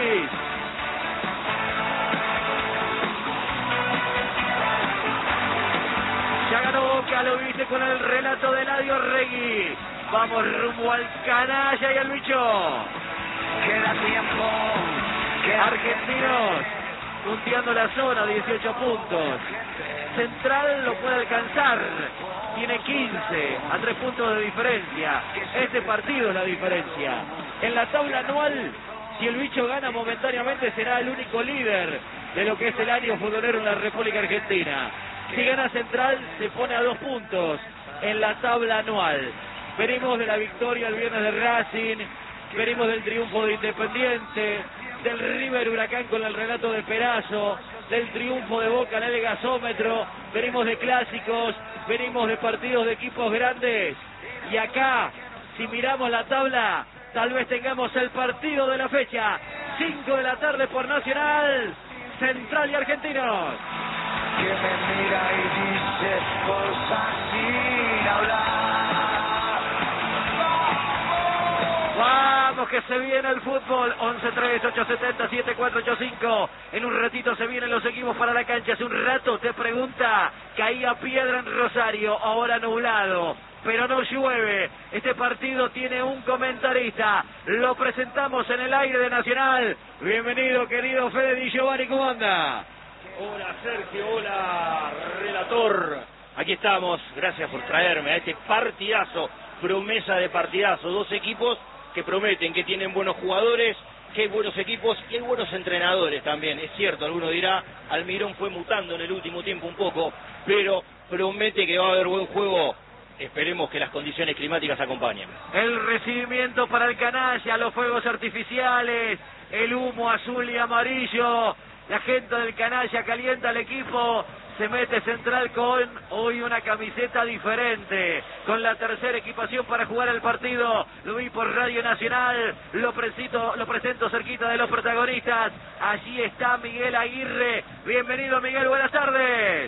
Luis. Ya ganó Boca, lo viste con el relato de Eladio Regui. Vamos rumbo al Canalla y al Bicho. Queda tiempo. Argentinos punteando la zona, 18 puntos. Central lo puede alcanzar, tiene 15, a 3 puntos de diferencia. Este partido es la diferencia. En la tabla anual, si el Bicho gana momentáneamente, será el único líder de lo que es el año futbolero en la República Argentina. Si gana Central, se pone a 2 puntos en la tabla anual. Venimos de la victoria el viernes de Racing, venimos del triunfo de Independiente, del River Huracán con el relato de Perazo, del triunfo de Boca en el gasómetro, venimos de clásicos, venimos de partidos de equipos grandes, y acá, si miramos la tabla, tal vez tengamos el partido de la fecha, 5 de la tarde por Nacional, Central y Argentinos. Que me mira y dice cosas sin hablar. Vamos que se viene el fútbol. 11-3-870-7485. En un ratito se vienen los equipos para la cancha. Hace un rato te pregunta, caía piedra en Rosario, ahora nublado, pero no llueve. Este partido tiene un comentarista. Lo presentamos en el aire de Nacional. Bienvenido, querido Fede Di Giovanni, ¿cómo anda? Hola Sergio, hola relator. Aquí estamos, gracias por traerme a este partidazo, promesa de partidazo. Dos equipos que prometen, que tienen buenos jugadores, que hay buenos equipos y hay buenos entrenadores también. Es cierto, alguno dirá, Almirón fue mutando en el último tiempo un poco, pero promete que va a haber buen juego. Esperemos que las condiciones climáticas acompañen. El recibimiento para el Canalla, los fuegos artificiales, el humo azul y amarillo. La gente del Canalla calienta al equipo. Se mete Central con hoy una camiseta diferente, con la tercera equipación para jugar el partido. Lo vi por Radio Nacional, lo presento cerquita de los protagonistas. Allí está Miguel Aguirre. Bienvenido, Miguel, buenas tardes.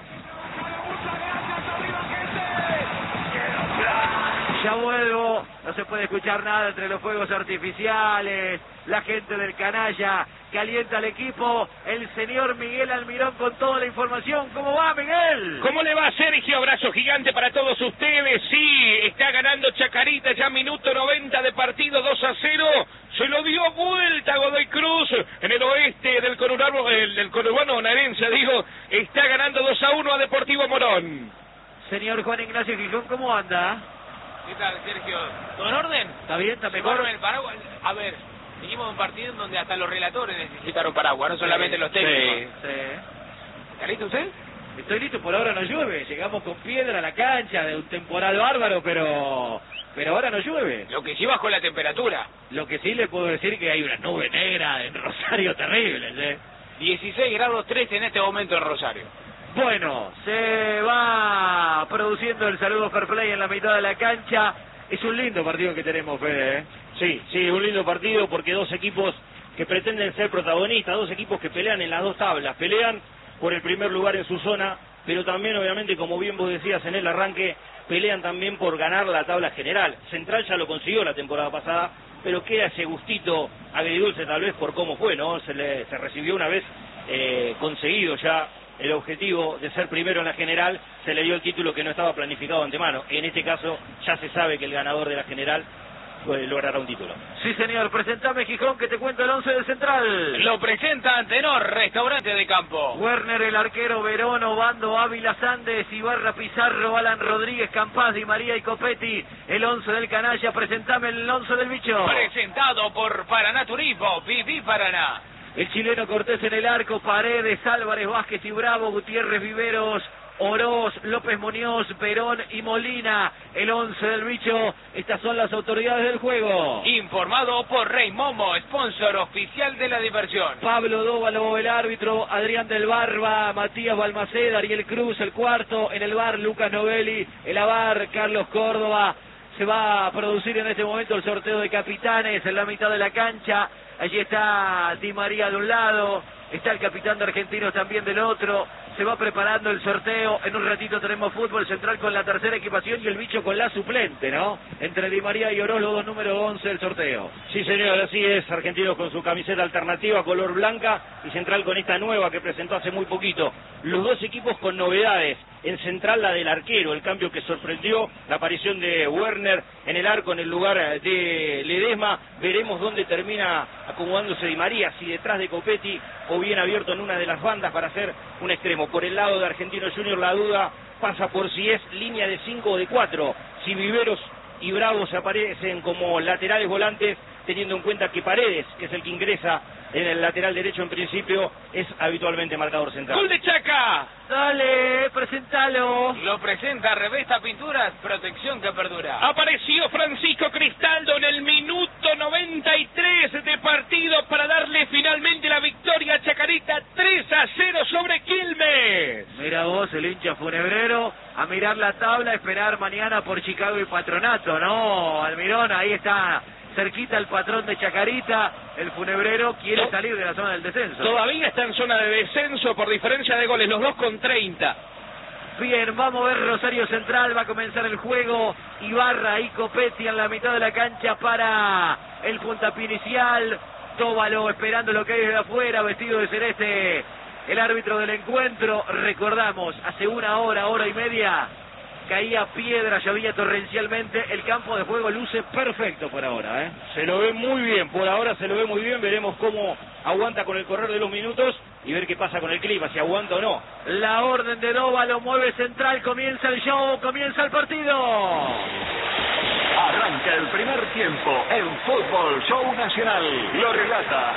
Ya vuelvo, no se puede escuchar nada entre los fuegos artificiales, la gente del Canalla calienta al equipo, el señor Miguel Almirón con toda la información. ¿Cómo va, Miguel? ¿Cómo le va, Sergio? Abrazo gigante para todos ustedes. Sí, está ganando Chacarita, ya minuto 90 de partido, 2-0. Se lo dio vuelta a Godoy Cruz en el oeste del conurbano bonaerense, digo. Está ganando 2-1 a Deportivo Morón. Señor Juan Ignacio Gijón, ¿cómo anda? ¿Qué tal, Sergio? ¿Todo en orden? ¿Está bien? ¿Está mejor? El paraguas. A ver, venimos de un partido en donde hasta los relatores necesitaron paraguas, no solamente los técnicos. Sí. ¿Está listo usted? Estoy listo, por ahora no llueve. Llegamos con piedra a la cancha de un temporal bárbaro, pero ahora no llueve. Lo que sí bajó la temperatura. Lo que sí le puedo decir que hay una nube negra en Rosario terrible, 16 grados 13 en este momento en Rosario. Bueno, se va produciendo el saludo fair play en la mitad de la cancha. Es un lindo partido que tenemos, Fede, ¿eh? Sí, un lindo partido porque dos equipos que pretenden ser protagonistas, dos equipos que pelean en las dos tablas, pelean por el primer lugar en su zona, pero también obviamente, como bien vos decías en el arranque, pelean también por ganar la tabla general. Central ya lo consiguió la temporada pasada, pero queda ese gustito agridulce tal vez por cómo fue, ¿no? Se recibió una vez conseguido ya el objetivo de ser primero en la general, se le dio el título que no estaba planificado de antemano. En este caso ya se sabe que el ganador de la general logrará un título. Sí, señor. Presentame, Gijón, que te cuento el 11 de Central. Lo presenta Antenor, restaurante de campo. Werner, el arquero, Verón, Obando, Ávila, Sandes, Ibarra, Pizarro, Alan Rodríguez, Campaz, Di María y Copetti. El 11 del Canalla. Presentame el 11 del Bicho. Presentado por Paraná Turismo, Viví Paraná. El chileno Cortés en el arco, Paredes, Álvarez, Vázquez y Bravo, Gutiérrez, Viveros, Oroz, López Muñoz, Perón y Molina. El 11 del Bicho. Estas son las autoridades del juego. Informado por Rey Momo, sponsor oficial de la diversión. Pablo Dóvalo, el árbitro, Adrián del Barba, Matías Balmaceda, Ariel Cruz, el cuarto. En el bar, Lucas Novelli, el avar, Carlos Córdoba. Se va a producir en este momento el sorteo de capitanes en la mitad de la cancha. Allí está Di María de un lado, está el capitán de Argentinos también del otro. Se va preparando el sorteo. En un ratito tenemos fútbol central con la tercera equipación y el bicho con la suplente, ¿no? Entre Di María y Oroz, los dos número 11 del sorteo. Sí, señor, así es. Argentinos con su camiseta alternativa, color blanca, y Central con esta nueva que presentó hace muy poquito. Los dos equipos con novedades. En Central la del arquero, el cambio que sorprendió, la aparición de Werner en el arco en el lugar de Ledesma. Veremos dónde termina acomodándose Di María, si detrás de Copetti o bien abierto en una de las bandas para hacer un extremo. Por el lado de Argentinos Juniors la duda pasa por si es línea de 5 o de 4, si Viveros y Bravo se aparecen como laterales volantes, teniendo en cuenta que Paredes, que es el que ingresa en el lateral derecho en principio, es habitualmente marcador central. ¡Gol de Chaca! Dale, presentalo. Lo presenta Revesta Pinturas, protección que perdura. Apareció Francisco Cristaldo en el minuto 93 de partido para darle finalmente la victoria a Chacarita, 3-0 sobre Quilmes. Mira vos, el hincha funebrero, a mirar la tabla, a esperar mañana por Chicago y Patronato, ¿no? Almirón, ahí está cerquita el patrón de Chacarita. El funebrero quiere salir de la zona del descenso. Todavía está en zona de descenso por diferencia de goles, los dos con 30. Bien, vamos a ver Rosario Central, va a comenzar el juego. Ibarra y Copetti en la mitad de la cancha para el puntapié inicial. Tóbalo esperando lo que hay desde afuera, vestido de celeste. El árbitro del encuentro, recordamos, hace una hora y media, caía piedra, llovía torrencialmente. El campo de juego luce perfecto por ahora, ¿eh? Se lo ve muy bien, por ahora se lo ve muy bien. Veremos cómo aguanta con el correr de los minutos y ver qué pasa con el clima, si aguanta o no. La orden de Dóvalo, mueve Central, comienza el show, comienza el partido. Arranca el primer tiempo en Fútbol Show Nacional. Lo relata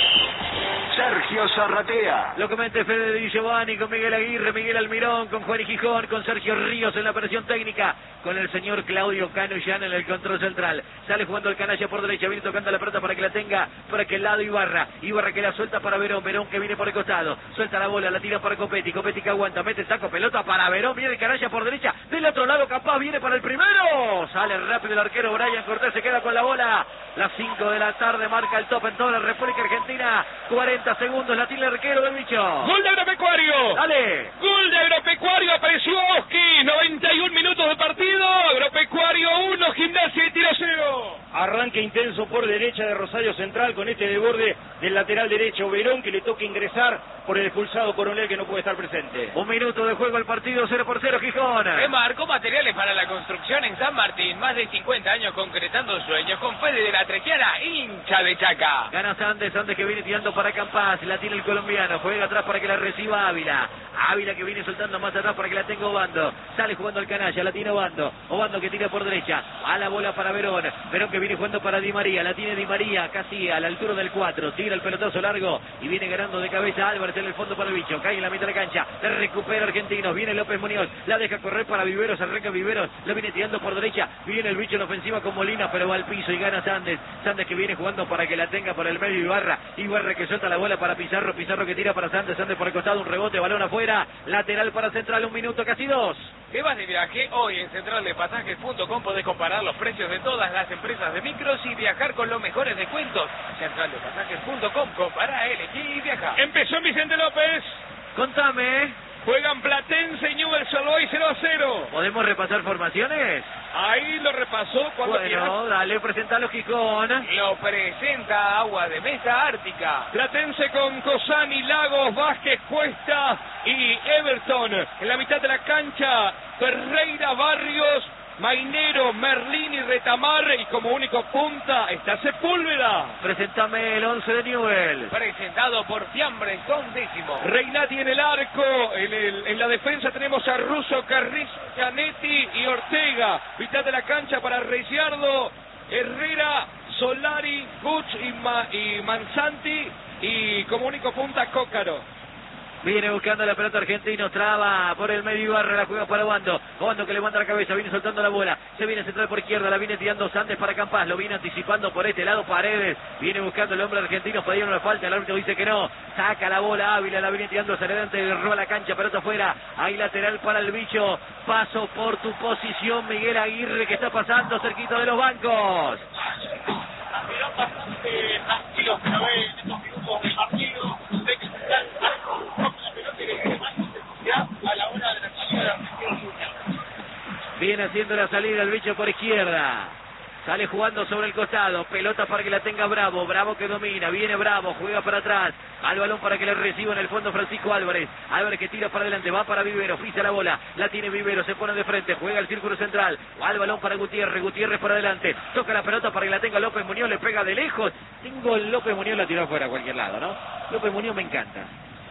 Sergio Zarratea. Lo comenta Fede Di Giovanni con Miguel Aguirre, Miguel Almirón, con Juan y Gijón, con Sergio Ríos en la operación técnica, con el señor Claudio Cano Llana en el control central. Sale jugando el canalla por derecha, viene tocando la pelota para que la tenga por aquel lado Ibarra. Ibarra que la suelta para Verón, Verón que viene por el costado, suelta la bola, la tira para Copetti, Copetti que aguanta, mete el saco, pelota para Verón, viene el canalla por derecha, del otro lado capaz, viene para el primero, sale rápido el arquero Brian Cortés, se queda con la bola. Las 5 de la tarde marca el top en toda la República Argentina, 40 segundos, la tiene el arquero del bicho. ¡Gol de Agropecuario! ¡Dale! ¡Gol de Agropecuario! Apareció Oski, 91 minutos de partido. Agropecuario 1, Gimnasia y Tiro 0. Arranque intenso por derecha de Rosario Central con este desborde del lateral derecho Verón, que le toca ingresar por el expulsado Coronel, que no puede estar presente. 1 minuto de juego, el partido 0-0 Gijón. Marcó materiales para la construcción en San Martín, más de 50 años concretando sueños, con Fede de la Trequiana, hincha de Chaca. Gana Sandes que viene tirando para Campas, la tiene el colombiano, juega atrás para que la reciba Ávila. Ávila que viene soltando más atrás para que la tenga Obando. Sale jugando el canalla, la tiene Obando. Obando que tira por derecha, a la bola para Verón. Verón que viene jugando para Di María, la tiene Di María casi a la altura del 4. Tira el pelotazo largo y viene ganando de cabeza Álvarez en el fondo para el bicho. Cae en la mitad de la cancha, le recupera Argentinos, viene López Muñoz, la deja correr para Viveros, arranca Viveros, la viene tirando por derecha, viene el bicho en ofensiva con Molina, pero va al piso y gana Sandes. Sandes que viene jugando para que la tenga por el medio Ibarra. Ibarra que suelta la bola para Pizarro, Pizarro que tira para Sandes, Sandes por el costado, un rebote, balón afuera, lateral para Central, 1 minuto, casi 2. ¿Qué vas de viaje? Hoy en centraldepasajes.com podés comparar los precios de todas las empresas de micros y viajar con los mejores descuentos. Centraldepasajes.com, compara, elegí y viaja. Empezó Vicente López. Contame. Juegan Platense y Newell's Old Boys 0-0. ¿Podemos repasar formaciones? Ahí lo repasó cuando bueno, dale, presentalo Gijón. Lo presenta Agua de Mesa Ártica. Platense con Cosani, Lagos, Vázquez, Cuesta y Everton. En la mitad de la cancha, Ferreira, Barrios, Mainero, Merlín y Retamar, y como único punta está Sepúlveda. Presentame el 11 de Newell's. Presentado por Fiambres, con décimo. Reinati en el arco, en la defensa tenemos a Russo, Carrizo, Canetti y Ortega. Mitad de la cancha para Reyardo, Herrera, Solari, Guch y Manzanti, y como único punta Cócaro. Viene buscando la pelota Argentino, traba por el medio Ibarra, la juega para Obando. Obando que levanta la cabeza, viene soltando la bola, se viene central por izquierda, la viene tirando Sandes para Campas, lo viene anticipando por este lado Paredes, viene buscando el hombre argentino, pedieron una falta, el árbitro dice que no, saca la bola Ávila, la viene tirando hacia adelante, roba la cancha, pelota afuera, hay lateral para el bicho, paso por tu posición Miguel Aguirre que está pasando cerquita de los bancos. Bastante tranquilo, pero Viene haciendo la salida el bicho por izquierda. Sale jugando sobre el costado, pelota para que la tenga Bravo, Bravo que domina, viene Bravo, juega para atrás, al balón para que le reciba en el fondo Francisco Álvarez, Álvarez que tira para adelante, va para Vivero, pisa la bola, la tiene Vivero, se pone de frente, juega el círculo central, va el balón para Gutiérrez, Gutiérrez para adelante, toca la pelota para que la tenga López Muñoz, le pega de lejos, López Muñoz la tiró afuera a cualquier lado, ¿no? López Muñoz me encanta.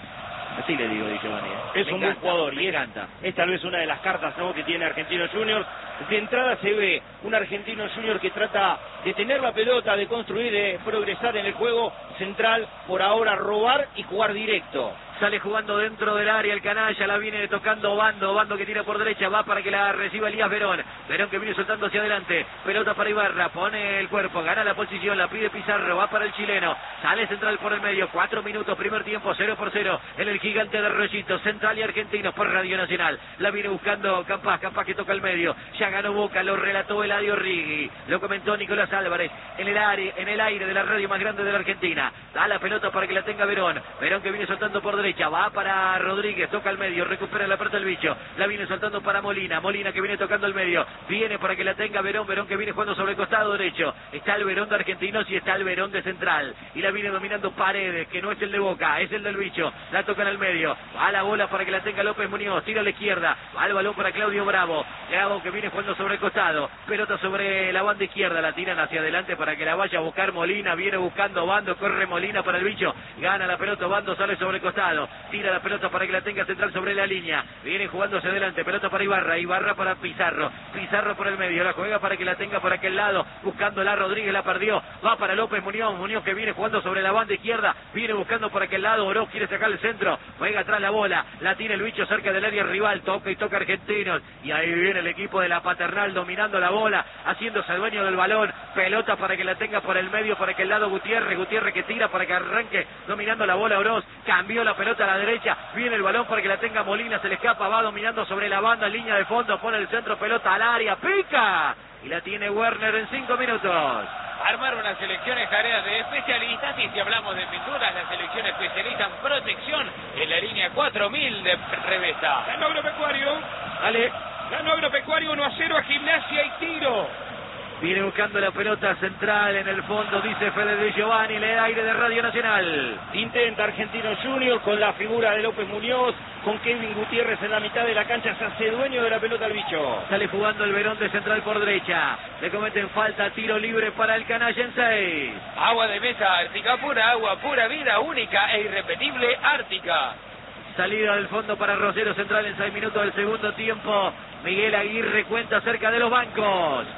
Así le digo, Di Giovanni. Es un buen jugador y es tal vez una de las cartas, ¿no?, que tiene Argentinos Juniors. De entrada se ve un Argentinos Juniors que trata de tener la pelota, de construir, de progresar en el juego central, por ahora robar y jugar directo. Sale jugando dentro del área el canalla, la viene tocando Bando que tira por derecha, va para que la reciba Elías Verón que viene soltando hacia adelante, pelota para Ibarra, pone el cuerpo, gana la posición, la pide Pizarro, va para el chileno, sale central por el medio, 4 minutos, primer tiempo, 0-0, en el gigante de Rollito, Central y Argentinos por Radio Nacional, la viene buscando Campas que toca el medio, ya ganó Boca, lo relató Eladio Riggi, lo comentó Nicolás Álvarez, en el aire de la radio más grande de la Argentina, da la pelota para que la tenga Verón que viene soltando por derecha, va para Rodríguez, toca el medio, recupera la pelota el bicho, la viene soltando para Molina que viene tocando el medio, viene para que la tenga Verón que viene jugando sobre el costado derecho, está el Verón de Argentinos y está el Verón de Central, y la viene dominando Paredes, que no es el de Boca, es el del bicho, la toca en el medio, va la bola para que la tenga López Muñoz, tira a la izquierda, va el balón para Claudio Bravo que viene jugando sobre el costado, pelota sobre la banda izquierda, la tiran hacia adelante para que la vaya a buscar Molina, viene buscando Bando, corre Molina para el bicho, gana la pelota Bando, sale sobre el costado, tira la pelota para que la tenga Central sobre la línea, viene jugando hacia adelante, pelota para Ibarra para Pizarro por el medio, la juega para que la tenga por aquel lado, buscándola Rodríguez, la perdió, va para López Muñoz que viene jugando sobre la banda izquierda, viene buscando por aquel lado, Oroz quiere sacar el centro, juega atrás la bola, la tiene el bicho cerca del área rival, toca Argentinos, y ahí viene el equipo de la Paternal dominando la bola, haciéndose dueño del balón, pelota para que la tenga por el medio, por aquel lado Gutiérrez que tira para que arranque, dominando la bola Oroz, cambió la pelota a la derecha, viene el balón para que la tenga Molina, se le escapa, va dominando sobre la banda, línea de fondo, pone el centro, pelota al área, pica, y la tiene Werner en 5 minutos. Armar una selección es tarea de especialistas, y si hablamos de pinturas, la selección especialista en protección en la línea 4000 de Revesta. Ganó Agropecuario. Dale. Ganó Agropecuario 1-0 a Gimnasia y Tiro. Viene buscando la pelota Central en el fondo, dice Fede Di Giovanni, en el aire de Radio Nacional. Intenta Argentinos Juniors con la figura de López Muñoz, con Kevin Gutiérrez en la mitad de la cancha, se hace dueño de la pelota al bicho. Sale jugando el Verón de Central por derecha, le cometen falta, tiro libre para el canalla en 6. Agua de mesa Ártica pura, agua pura vida, única e irrepetible Ártica. Salida del fondo para Rosero Central en 6 minutos del segundo tiempo. Miguel Aguirre cuenta cerca de los bancos.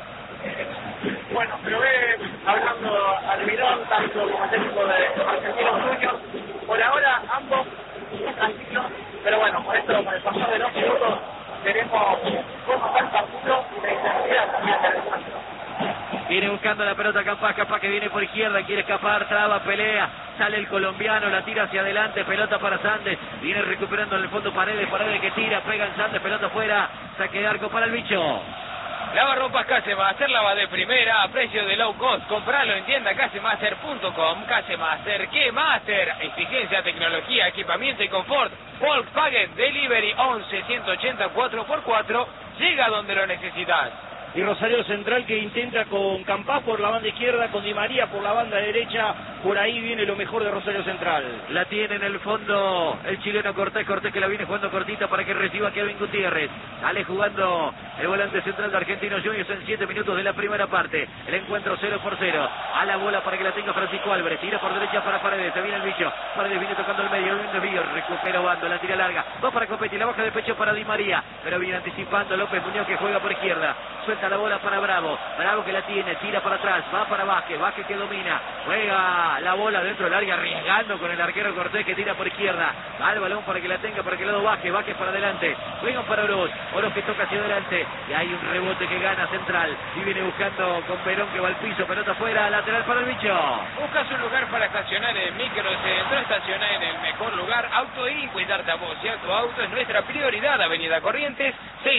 Bueno, pero ve hablando Almirón, tanto como técnico de Argentinos Juniors. Por ahora ambos tranquilos, pero bueno, por esto, con el pasar de los minutos, veremos cómo está el partido y la intensidad también del encuentro. Viene buscando la pelota Campas que viene por izquierda, quiere escapar, traba, pelea, sale el colombiano, la tira hacia adelante, pelota para Sandes, viene recuperando en el fondo Paredes que tira, pega en Sandes, pelota afuera, saque de arco para el bicho. Lavarropas Casemaster, lava de primera, a precio de low cost. Compralo en tienda casemaster.com. Casemaster, ¿qué Master? Exigencia, tecnología, equipamiento y confort. Volkswagen Delivery 11-180 4x4. Llega donde lo necesitas. Y Rosario Central que intenta con Campas por la banda izquierda, con Di María por la banda derecha, por ahí viene lo mejor de Rosario Central. La tiene en el fondo el chileno Cortés que la viene jugando cortita para que reciba Kevin Gutiérrez. Sale jugando el volante central de Argentinos Juniors en 7 minutos de la primera parte. El encuentro 0-0. A la bola para que la tenga Francisco Álvarez. Tira por derecha para Paredes. Se viene el bicho. Paredes viene tocando el medio. Un desvío. Recupera Bando. La tira larga. Va para Copetti. La baja de pecho para Di María. Pero viene anticipando López Muñoz que juega por izquierda. Suelta la bola para Bravo que la tiene, tira para atrás, va para Vázquez que domina, juega la bola dentro del área, arriesgando con el arquero Cortés que tira por izquierda, va el balón para que la tenga por aquel lado Vázquez para adelante, juegan para Oroz que toca hacia adelante, y hay un rebote que gana Central, y viene buscando con Perón que va al piso, pelota afuera, lateral para el bicho. Buscas un lugar para estacionar en Microcentro, estacionar en el mejor lugar, Auto y cuidarte a vos y a tu auto es nuestra prioridad, Avenida Corrientes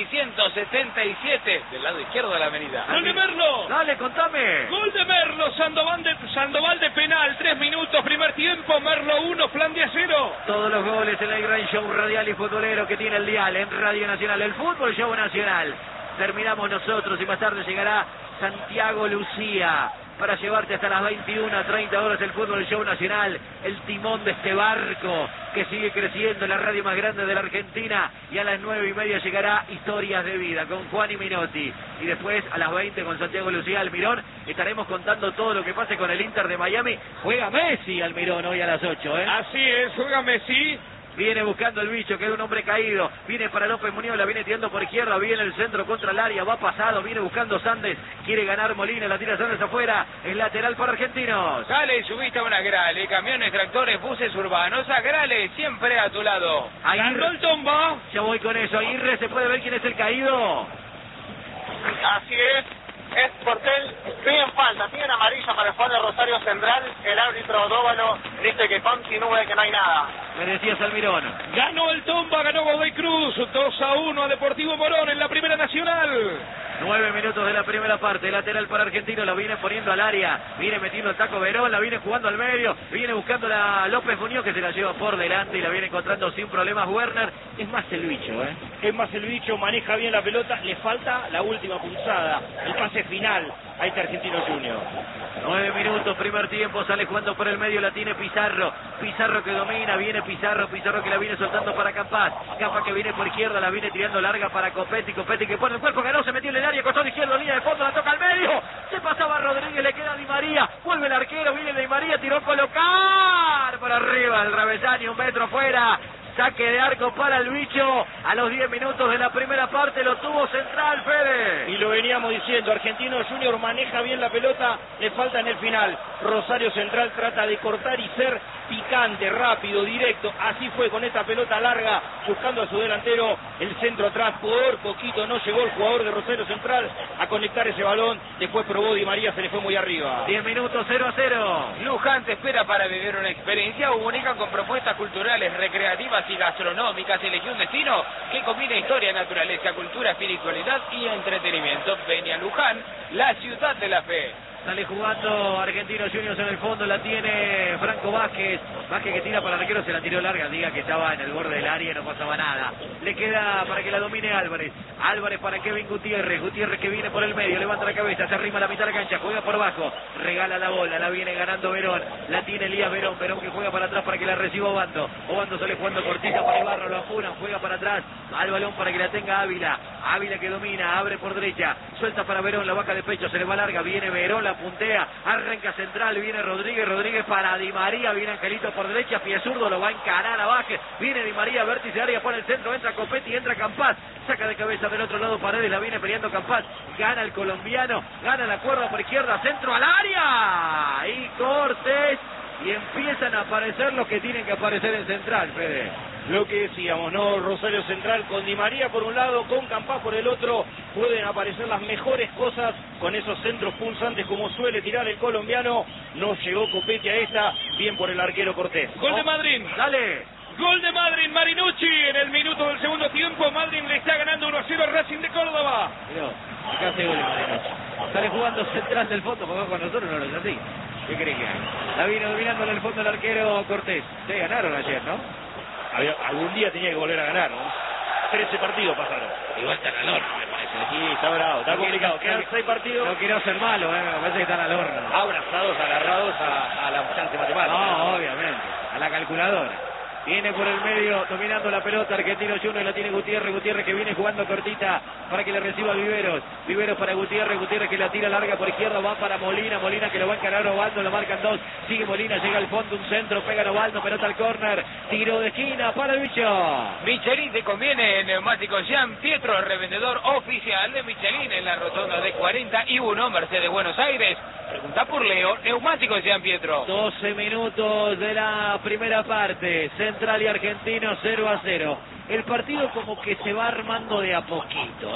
677, del lado izquierdo de la avenida. ¡Gol de Merlo! Dale, contame. ¡Gol de Merlo! Sandoval de penal, 3 minutos, primer tiempo, Merlo 1, Flandia 0. Todos los goles en el gran show radial y futbolero que tiene el dial en Radio Nacional, el Fútbol Show Nacional. terminamos nosotros y más tarde llegará Santiago Lucía para llevarte hasta las 21:30 el Fútbol Show Nacional, el timón de este barco que sigue creciendo, la radio más grande de la Argentina, y a las 9:30 llegará Historias de Vida con Juan y Minotti, y después a las 20 con Santiago Lucía Almirón estaremos contando todo lo que pase con el Inter de Miami. Juega Messi, Almirón, hoy a las 8, ¿eh? Así es, juega Messi. Viene buscando el bicho, que es un hombre caído. Viene para López Muñoz, la viene tirando por izquierda. Viene el centro contra el área, va pasado. Viene buscando Sandes, quiere ganar Molina, la tira Sandes afuera. Es lateral para Argentinos. Dale, subiste a una Grale, camiones, tractores, buses urbanos. A Grale, siempre a tu lado. Ganó el Tomba. Ya voy con eso. Aguirre, ¿se puede ver quién es el caído? Así es Portel, piden falta, piden amarilla para el jugador de Rosario Central, el árbitro Dóvalo dice que continúe, que no hay nada. Me decías, Almirón. Ganó el Tomba, ganó Godoy Cruz, 2-1 a Deportivo Morón en la Primera Nacional. 9 minutos de la primera parte, lateral para Argentino, lo viene poniendo al área, viene metiendo el taco Verón, la viene jugando al medio, viene buscando la López Muñoz que se la lleva por delante y la viene encontrando sin problemas Werner. Es más el bicho, Es más el bicho, maneja bien la pelota, le falta la última pulsada, el pase final a este Argentino Junior. 9 minutos, primer tiempo, sale jugando por el medio, la tiene Pizarro, Pizarro que domina, viene Pizarro, Pizarro que la viene soltando para Campas, Campas que viene por izquierda, la viene tirando larga para Copetti, Copetti que pone el cuerpo, ganó, se metió en el área, costado izquierdo, línea de fondo, la toca al medio, se pasaba Rodríguez, le queda Di María, vuelve el arquero, viene Di María, tiró a colocar por arriba el travesaño, 1 metro fuera. Saque de arco para el bicho a los 10 minutos de la primera parte, lo tuvo Central, Fede. Y lo veníamos diciendo, Argentino Junior maneja bien la pelota, le falta en el final. Rosario Central trata de cortar y ser picante, rápido, directo. Así fue con esta pelota larga, buscando a su delantero, el centro atrás. Por poquito no llegó el jugador de Rosario Central a conectar ese balón. Después probó Di María, se le fue muy arriba. 10 minutos, 0-0. Luján te espera para vivir una experiencia única con propuestas culturales, recreativas y gastronómicas. Elegí un destino que combina historia, naturaleza, cultura, espiritualidad y entretenimiento. Ven a Luján, la ciudad de la fe. Sale jugando Argentinos Juniors en el fondo, la tiene Franco Vázquez. Vázquez que tira para el arquero, se la tiró larga, diga que estaba en el borde del área y no pasaba nada. Le queda para que la domine Álvarez. Álvarez para Kevin Gutiérrez. Gutiérrez que viene por el medio, levanta la cabeza, se arrima a la mitad de la cancha, juega por abajo, regala la bola, la viene ganando Verón. La tiene Elías Verón, Verón que juega para atrás para que la reciba Obando. Obando sale jugando cortita para Ibarra, lo apuran, juega para atrás al balón para que la tenga Ávila. Ávila que domina, abre por derecha, suelta para Verón, la baja de pecho, se le va larga, viene Verón, la puntea, arranca Central, viene Rodríguez, Rodríguez para Di María, viene Angelito por derecha, pie zurdo, lo va a encarar a Vázquez, viene Di María, vértice área, pone el centro, entra Copetti, entra Campas, saca de cabeza del otro lado Paredes, la viene peleando Campas, gana el colombiano, gana la cuerda por izquierda, centro al área, y Cortés, y empiezan a aparecer los que tienen que aparecer en Central, Fede. Lo que decíamos, ¿no? Rosario Central con Di María por un lado, con Campas por el otro, pueden aparecer las mejores cosas con esos centros pulsantes como suele tirar el colombiano. No llegó Copetti a esta, bien por el arquero Cortés. Gol de Madrid. Dale. Gol de Madrid, Marinucci en el minuto del segundo tiempo. Madrid le está ganando 1-0 al Racing de Córdoba. Pero, acá hace gol Marinucci. Sale jugando Central del fondo, porque con nosotros no lo es así. ¿Qué creen que hay? La viene dominando en el fondo el arquero Cortés. Se ganaron ayer, ¿no? Algún día tenía que volver a ganar, ¿no? 13 partidos pasaron. Igual está al horno, me parece. Sí, está bravo, está complicado. Quedan 6 partidos. No quiero ser malo, me parece que están al horno. Abrazados, agarrados a la chance matemática. No, obviamente, a la calculadora. Viene por el medio, dominando la pelota, Argentinos Juniors, la tiene Gutiérrez, Gutiérrez que viene jugando cortita para que le reciba Viveros. Viveros para Gutiérrez, Gutiérrez que la tira larga por izquierda, va para Molina, Molina que lo va a encarar Ovaldo, lo marcan 2, sigue Molina, llega al fondo, un centro, pega a Ovaldo, pelota al córner, tiro de esquina para el bicho. Michelin te conviene en Neumáticos Jean Pietro, revendedor oficial de Michelin en la rotonda de 41, Mercedes Buenos Aires. Pregunta por Leo, Neumáticos Jean Pietro. 12 minutos de la primera parte, Central y Argentino 0-0. El partido como que se va armando de a poquito,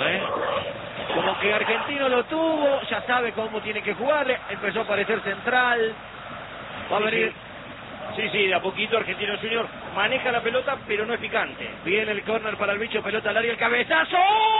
como que Argentino lo tuvo, ya sabe cómo tiene que jugarle, empezó a aparecer Central, va a venir... Sí, de a poquito Argentino Junior maneja la pelota, pero no es picante. Viene el córner para el bicho, pelota al área, el cabezazo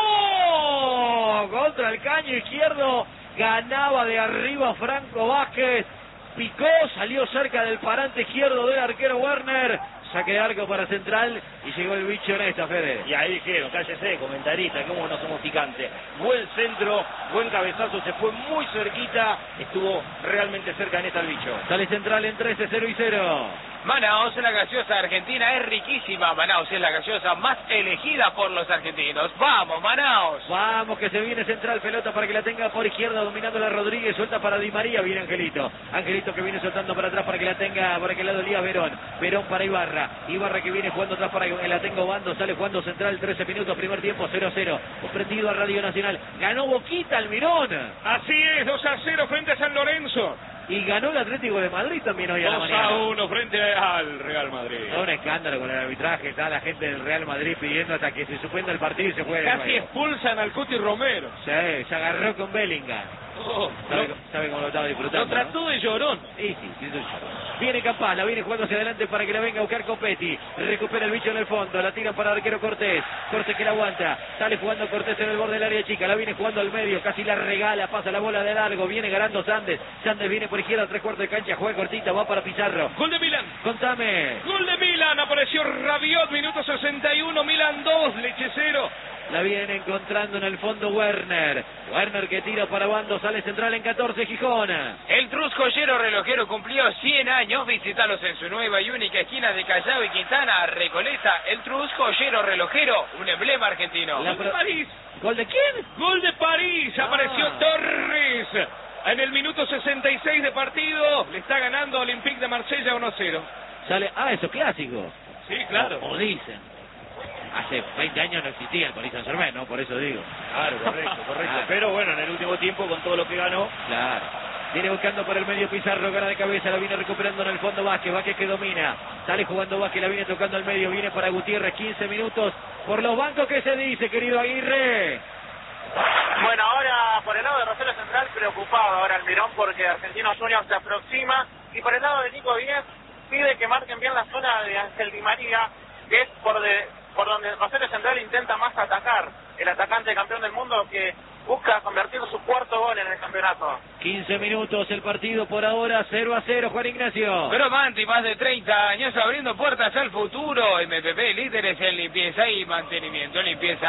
contra el caño izquierdo, ganaba de arriba Franco Vázquez, picó, salió cerca del parante izquierdo del arquero Werner, Saque de arco para Central y llegó el bicho en esta, Fede. Y ahí dijeron, cállese, comentarista, cómo no somos picantes. Buen centro, buen cabezazo, se fue muy cerquita, estuvo realmente cerca en esta el bicho. Sale Central en 13, 0-0. Manaos, la gaseosa argentina es riquísima. Manaos es la gaseosa más elegida por los argentinos. ¡Vamos, Manaos! Vamos, que se viene Central, pelota para que la tenga por izquierda, dominando la Rodríguez, suelta para Di María, viene Angelito. Angelito que viene soltando para atrás para que la tenga por aquel lado Elías Verón. Verón para Ibarra. Ibarra que viene jugando atrás para que la tenga Obando, sale jugando Central, 13 minutos, primer tiempo, 0-0. Comprendido a Radio Nacional. Ganó Boquita Almirón. Así es, 2-0 frente a San Lorenzo. Y ganó el Atlético de Madrid también hoy a la mañana. 2-1 frente al Real Madrid. Todo un escándalo con el arbitraje, está la gente del Real Madrid pidiendo hasta que se suspenda el partido y se juegue de Casi nuevo. expulsan al Cuti Romero. Sí, se agarró con Bellingham. ¿Sabe cómo lo estaba disfrutando? Lo trató de llorón. Sí, viene Capaz, la viene jugando hacia adelante para que la venga a buscar Copetti. Recupera el bicho en el fondo, la tira para el arquero Cortés. Cortés que la aguanta, sale jugando Cortés en el borde del área chica, la viene jugando al medio, casi la regala, pasa la bola de largo, viene ganando Sandes. Sandes viene por izquierda, 3/4 de cancha, juega cortita, va para Pizarro. Gol de Milan. Contame. Gol de Milan, apareció Rabiot, minuto 61, Milan 2, Leche 0. La viene encontrando en el fondo Werner. Werner que tira para Bando, sale Central en 14, Gijón. El Trus Joyero Relojero cumplió 100 años. Visítalos en su nueva y única esquina de Callao y Quintana, Recoleta. El Trus Joyero Relojero, un emblema argentino. Gol de París. ¿Gol de quién? Gol de París, apareció Torres. En el minuto 66 de partido, le está ganando Olympique de Marsella 1-0. Sale, eso es clásico. Sí, claro. O dicen. Hace 20 años no existía el Paris Saint-Germain, ¿no? Por eso digo. Claro, correcto. Claro. Pero bueno, en el último tiempo, con todo lo que ganó, Claro. Viene buscando por el medio Pizarro, gana de cabeza, la viene recuperando en el fondo Vázquez, Vázquez que domina, sale jugando Vázquez, la viene tocando al medio, viene para Gutiérrez, 15 minutos por los bancos. ¿Qué se dice, querido Aguirre? Bueno, ahora por el lado de Rosario Central, preocupado ahora Almirón porque Argentinos Juniors se aproxima, y por el lado de Nico Díez pide que marquen bien la zona de Ángel Di María, que es por donde Rosario Central intenta más atacar, el atacante campeón del mundo que busca convertir su cuarto gol en el campeonato. 15 minutos el partido por ahora, 0-0, Juan Ignacio. Pero Manti, más de 30 años abriendo puertas al futuro. MPP, líderes en limpieza y mantenimiento. Limpieza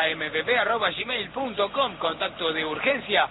mpp@gmail.com. Contacto de urgencia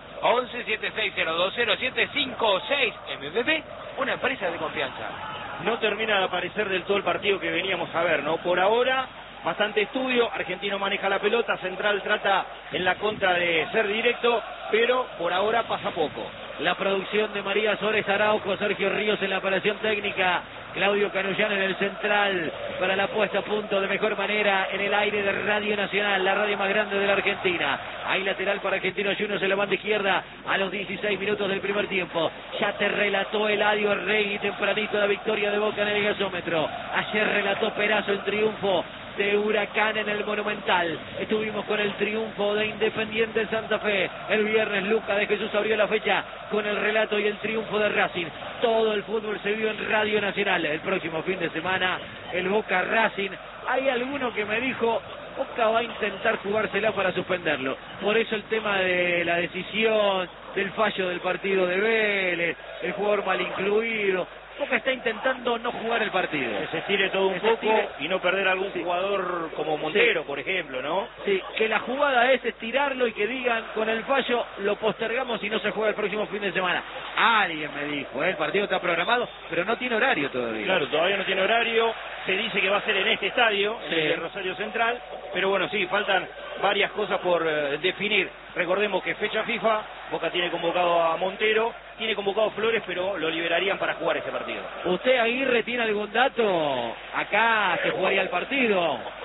11-76020756. MPP, una empresa de confianza. no termina de aparecer del todo el partido que veníamos a ver, ¿no? Por ahora, bastante estudio, Argentino maneja la pelota, Central trata en la contra de ser directo, pero por ahora pasa poco. La producción de María Suárez Araujo, Sergio Ríos en la operación técnica, Claudio Canullán en el central para la puesta a punto de mejor manera en el aire de Radio Nacional, la radio más grande de la Argentina. Ahí lateral para Argentinos Juniors en la banda izquierda a los 16 minutos del primer tiempo. Ya te relató Eladio Rey tempranito la victoria de Boca en el gasómetro. Ayer relató Perazo el triunfo de Huracán en el Monumental. Estuvimos con el triunfo de Independiente en Santa Fe. El viernes Luca de Jesús abrió la fecha con el relato y el triunfo de Racing. Todo el fútbol se vio en Radio Nacional. El próximo fin de semana el Boca Racing. Hay alguno que me dijo Boca va a intentar jugársela para suspenderlo. Por eso el tema de la decisión, del fallo del partido de Vélez, el jugador mal incluido. Boca está intentando no jugar el partido. Que se estire todo un poco y no perder algún jugador como Montero, por ejemplo, ¿no? Sí, que la jugada es estirarlo y que digan con el fallo lo postergamos y no se juega el próximo fin de semana. Alguien me dijo, el partido está programado, pero no tiene horario todavía. Claro, todavía no tiene horario, se dice que va a ser en este estadio, en el de Rosario Central, pero bueno, sí, faltan varias cosas por definir. Recordemos que fecha FIFA, Boca tiene convocado a Montero, tiene convocado a Flores, pero lo liberarían para jugar ese partido. ¿Usted, Aguirre, tiene algún dato? Acá se jugaría el partido.